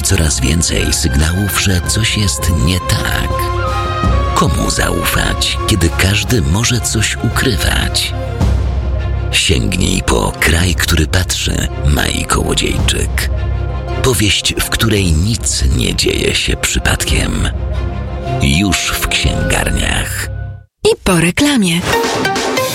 coraz więcej sygnałów, że coś jest nie tak. Komu zaufać, kiedy każdy może coś ukrywać? Sięgnij po Kraj, który patrzy, Mai Kołodziejczyk. Powieść, w której nic nie dzieje się przypadkiem. Już w księgarniach. I po reklamie.